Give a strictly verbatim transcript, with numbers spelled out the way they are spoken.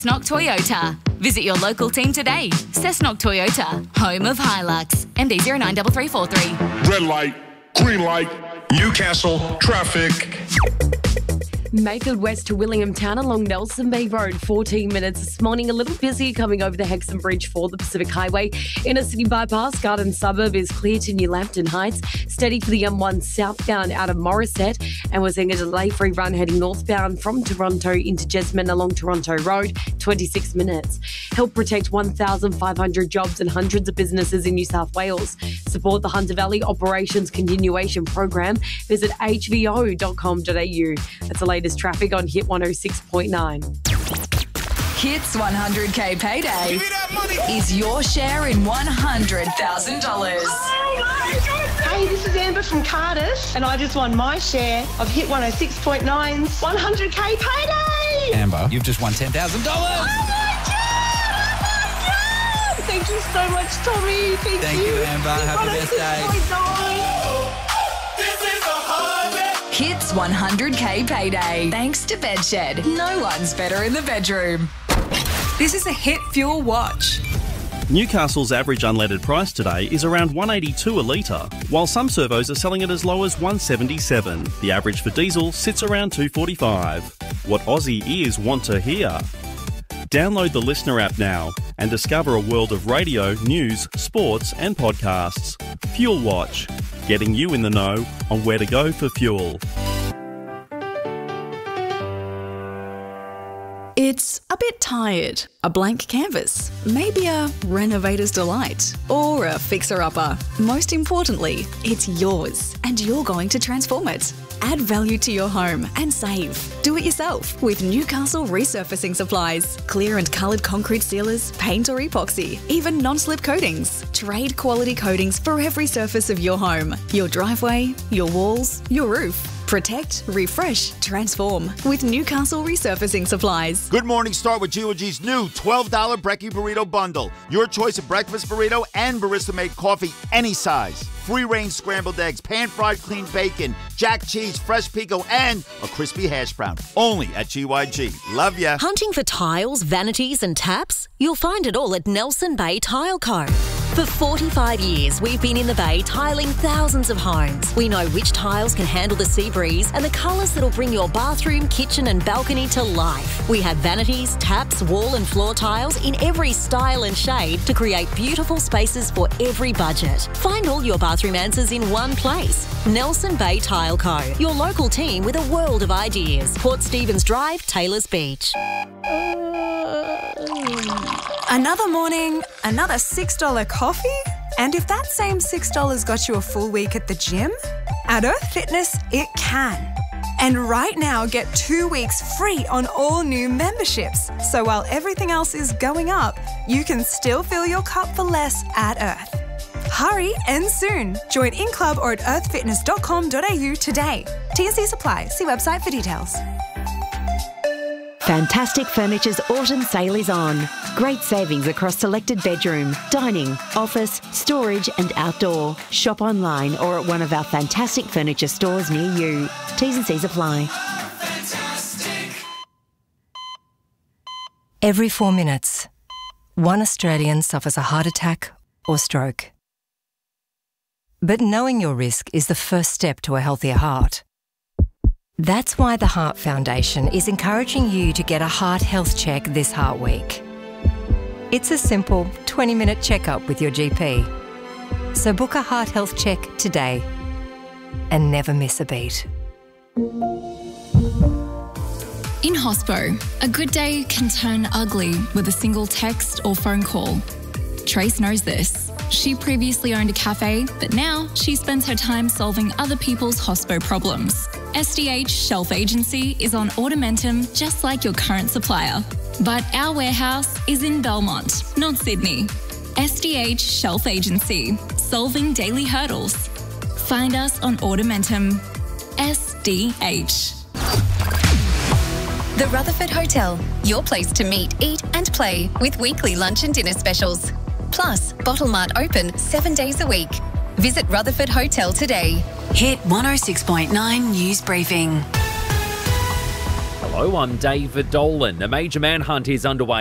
Cessnock Toyota. Visit your local team today. Cessnock Toyota, home of Hilux. M D zero nine three three four three. Red light, green light, Newcastle traffic. Mayfield West to Williamtown along Nelson Bay Road, fourteen minutes this morning. A little busy coming over the Hexham Bridge for the Pacific Highway. Inner City Bypass, Garden Suburb is clear to New Lambton Heights. Steady for the M one southbound out of Morisset. And we're seeing a delay-free run heading northbound from Toronto into Jesmond along Toronto Road, twenty-six minutes. Help protect one thousand five hundred jobs and hundreds of businesses in New South Wales. Support the Hunter Valley Operations Continuation Program. Visit h v o dot com dot a u. That's the latest traffic on Hit one oh six point nine. Hits one hundred K Payday is your share in one hundred thousand dollars. Hey, this is Amber from Cardiff, and I just won my share of Hit one oh six point nine's one hundred K Payday. Amber, you've just won ten thousand dollars. Oh my God! Oh my God! Thank you so much, Tommy. Thank, Thank you, Amber. Happy birthday. Hits one hundred K Payday. Thanks to Bedshed. No one's better in the bedroom. This is a Hit Fuel Watch. Newcastle's average unleaded price today is around one eighty-two a litre, while some servos are selling it as low as one seventy-seven. The average for diesel sits around two forty-five. What Aussie ears want to hear. Download the Listener app now and discover a world of radio, news, sports and podcasts. Fuel Watch, getting you in the know on where to go for fuel. It's a bit tired, a blank canvas, maybe a renovator's delight, or a fixer-upper. Most importantly, it's yours, and you're going to transform it. Add value to your home and save. Do it yourself with Newcastle Resurfacing Supplies. Clear and coloured concrete sealers, paint or epoxy, even non-slip coatings. Trade quality coatings for every surface of your home. Your driveway, your walls, your roof. Protect, refresh, transform with Newcastle Resurfacing Supplies. Good morning. Start with G O G's new twelve dollars Brekkie Burrito Bundle. Your choice of breakfast burrito and barista-made coffee, any size. Free-range scrambled eggs, pan-fried clean bacon, jack cheese, fresh pico, and a crispy hash brown. Only at G Y G. Love ya. Hunting for tiles, vanities and taps? You'll find it all at Nelson Bay Tile Co. For forty-five years, we've been in the Bay tiling thousands of homes. We know which tiles can handle the sea breeze and the colours that'll bring your bathroom, kitchen and balcony to life. We have vanities, taps, wall and floor tiles in every style and shade to create beautiful spaces for every budget. Find all your bathroom answers in one place. Nelson Bay Tile Co. Your local team with a world of ideas. Port Stephens Drive, Taylors Beach. Another morning, another six dollars coffee? And if that same six dollars got you a full week at the gym, at Earth Fitness, it can. And right now, get two weeks free on all new memberships. So while everything else is going up, you can still fill your cup for less at Earth. Hurry, and soon. Join in club or at earth fitness dot com dot a u today. T and Cs apply. See website for details. Fantastic Furniture's autumn sale is on. Great savings across selected bedroom, dining, office, storage and outdoor. Shop online or at one of our Fantastic Furniture stores near you. T's and C's apply. Every four minutes, one Australian suffers a heart attack or stroke. But knowing your risk is the first step to a healthier heart. That's why the Heart Foundation is encouraging you to get a heart health check this Heart Week. It's a simple twenty minute checkup with your G P. So book a heart health check today and never miss a beat. In hospo, a good day can turn ugly with a single text or phone call. Trace knows this. She previously owned a cafe, but now she spends her time solving other people's hospo problems. S D H Shelf Agency is on Automentum just like your current supplier. But our warehouse is in Belmont, not Sydney. S D H Shelf Agency, solving daily hurdles. Find us on Automentum. S D H. The Rutherford Hotel, your place to meet, eat and play with weekly lunch and dinner specials. Plus, Bottle Mart open seven days a week. Visit Rutherford Hotel today. Hit one oh six point nine News Briefing. Hello, Hello, I'm David Dolan. A major manhunt is underway